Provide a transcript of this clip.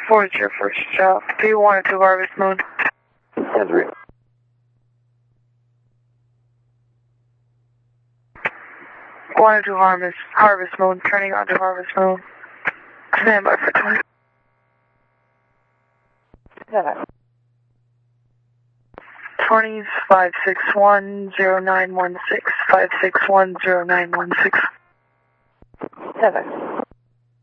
What is your first job? Do you want it to harvest mode? Henry. Wanted to harvest mode, turning on to harvest mode. Stand by for 20. Yeah. 20s 5610916 5610916. 7.